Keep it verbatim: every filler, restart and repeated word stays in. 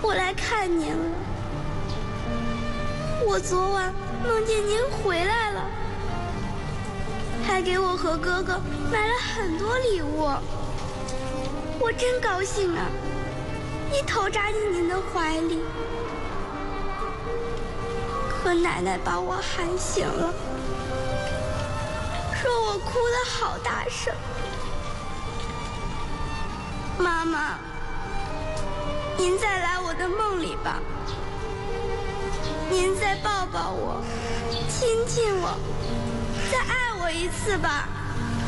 我来看您了。我昨晚梦见您回来了，还给我和哥哥买了很多礼物，我真高兴啊，一头扎进您的怀里。可奶奶把我喊醒了，说我哭得好大声。妈妈，您再来我的梦里吧，您再抱抱我，亲亲我，再爱我一次吧。